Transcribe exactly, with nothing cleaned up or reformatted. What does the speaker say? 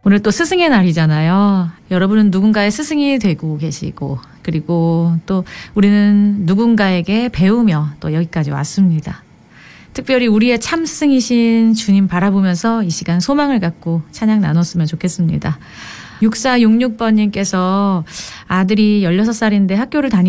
오늘 또 스승의 날이잖아요. 여러분은 누군가의 스승이 되고 계시고 그리고 또 우리는 누군가에게 배우며 또 여기까지 왔습니다. 특별히 우리의 참 스승이신 주님 바라보면서 이 시간 소망을 갖고 찬양 나눴으면 좋겠습니다. 육사육육 번님께서 아들이 열여섯 살인데 학교를 다니